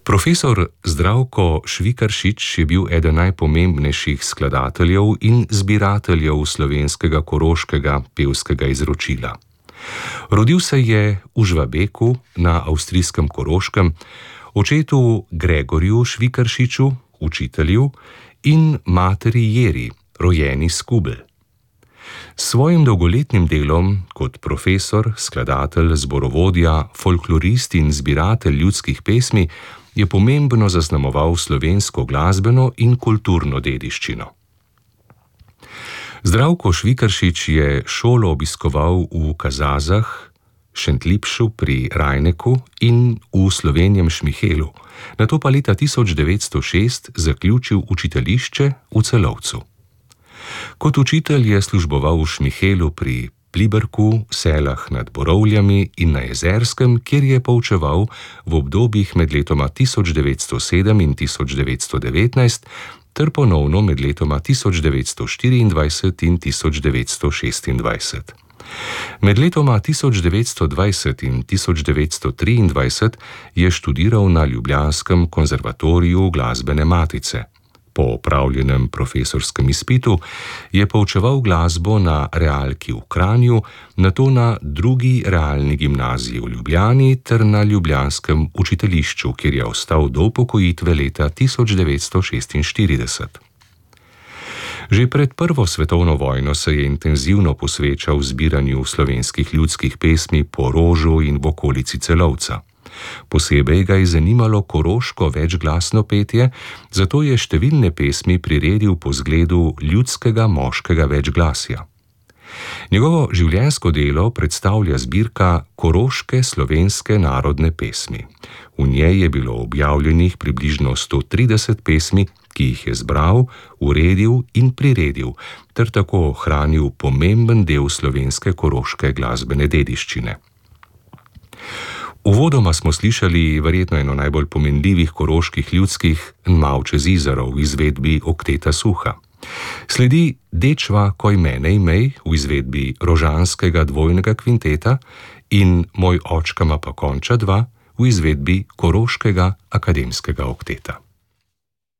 Profesor Zdravko Švikaršič je bil eden najpomembnejših skladateljev in zbirateljev slovenskega koroškega pevskega izročila. Rodil se je v Žvabeku na avstrijskem Koroškem, očetu Gregorju Švikaršiču, učitelju, in materi Jeri, rojeni Skubelj. S svojim dolgoletnim delom kot profesor, skladatelj, zborovodja, folklorist in zbiratelj ljudskih pesmi je pomembno zaznamoval slovensko glasbeno in kulturno dediščino. Zdravko Švikaršič je šolo obiskoval v Kazazah, Šentlipšu pri Rajneku in v Slovenjem Šmihelu, nato pa leta 1906 zaključil učiteljišče v Celovcu. Kot učitelj je služboval v Šmihelu pri Pliberku, Selah nad Borovljami in na Jezerskem, kjer je poučeval v obdobjih med letoma 1907 in 1919 ter ponovno med letoma 1924 in 1926. Med letoma 1920 in 1923 je študiral na ljubljanskem konzervatoriju glasbene matice. Po opravljenem profesorskem izpitu je poučeval glasbo na realki v Kranju, nato na drugi realni gimnaziji v Ljubljani ter na ljubljanskem učiteljišču, kjer je ostal do upokojitve leta 1946. Že pred Prvo svetovno vojno se je intenzivno posvečal zbiranju slovenskih ljudskih pesmi po Rožu in v okolici Celovca. Posebej ga je zanimalo koroško večglasno petje, zato je številne pesmi priredil po zgledu ljudskega moškega večglasja. Njegovo življenjsko delo predstavlja zbirka Koroške slovenske narodne pesmi. V njej je bilo objavljenih približno 130 pesmi, ki jih je zbral, uredil in priredil, ter tako ohranil pomemben del slovenske koroške glasbene dediščine. Uvodoma smo slišali verjetno eno najbolj pomenljivih koroških ljudskih Nmavče čez Izaro v izvedbi Okteta Suha. Sledi Dečva, koj mene imej v izvedbi Rožanskega dvojnega kvinteta in Moj očka ma pa konča dva v izvedbi Koroškega akademskega okteta.